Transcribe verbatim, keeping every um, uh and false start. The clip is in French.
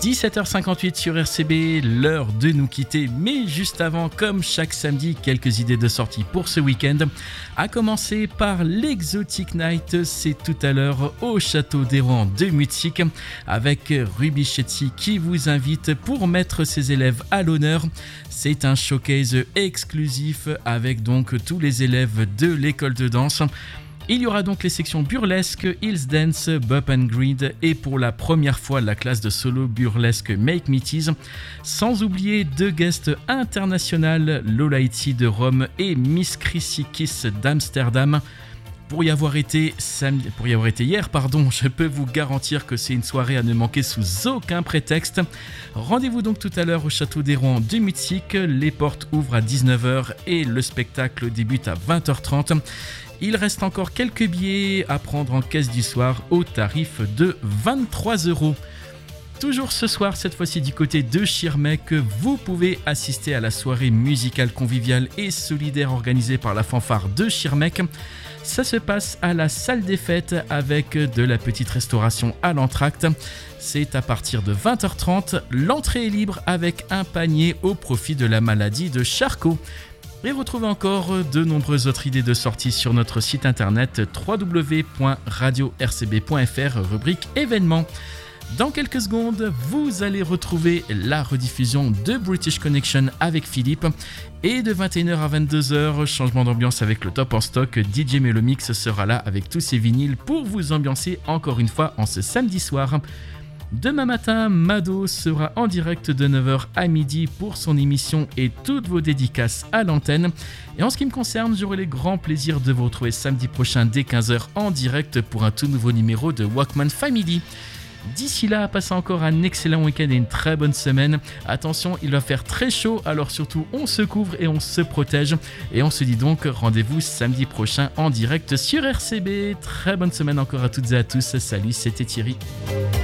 dix-sept heures cinquante-huit sur R C B, l'heure de nous quitter, mais juste avant, comme chaque samedi, quelques idées de sortie pour ce week-end. À commencer par l'Exotic Night, c'est tout à l'heure au Château d'Héran de Mutzig, avec Ruby Chetty qui vous invite pour mettre ses élèves à l'honneur. C'est un showcase exclusif avec donc tous les élèves de l'école de danse. Il y aura donc les sections burlesque, Hills Dance, Bump and Grid et pour la première fois la classe de solo burlesque Make Me Tease. Sans oublier deux guests internationales, Lola Iti de Rome et Miss Chrissy Kiss d'Amsterdam. Pour y avoir été samedi, pour y avoir été hier, pardon, je peux vous garantir que c'est une soirée à ne manquer sous aucun prétexte. Rendez-vous donc tout à l'heure au Château d'Héran de Mutzig. Les portes ouvrent à dix-neuf heures et le spectacle débute à vingt heures trente. Il reste encore quelques billets à prendre en caisse du soir au tarif de vingt-trois euros. Toujours ce soir, cette fois-ci du côté de Schirmeck, vous pouvez assister à la soirée musicale conviviale et solidaire organisée par la fanfare de Schirmeck. Ça se passe à la salle des fêtes avec de la petite restauration à l'entracte. C'est à partir de vingt heures trente. L'entrée est libre avec un panier au profit de la maladie de Charcot. Et retrouvez encore de nombreuses autres idées de sortie sur notre site internet w w w point radio r c b point f r, rubrique événements. Dans quelques secondes, vous allez retrouver la rediffusion de British Connection avec Philippe. Et de vingt et une heures à vingt-deux heures, changement d'ambiance avec le top en stock, D J Melomix sera là avec tous ses vinyles pour vous ambiancer encore une fois en ce samedi soir. Demain matin, Mado sera en direct de neuf heures à midi pour son émission et toutes vos dédicaces à l'antenne. Et en ce qui me concerne, j'aurai le grand plaisir de vous retrouver samedi prochain dès quinze heures en direct pour un tout nouveau numéro de Walkman Family. D'ici là, passez encore un excellent week-end et une très bonne semaine. Attention, il va faire très chaud, alors surtout on se couvre et on se protège. Et on se dit donc rendez-vous samedi prochain en direct sur R C B. Très bonne semaine encore à toutes et à tous. Salut, c'était Thierry.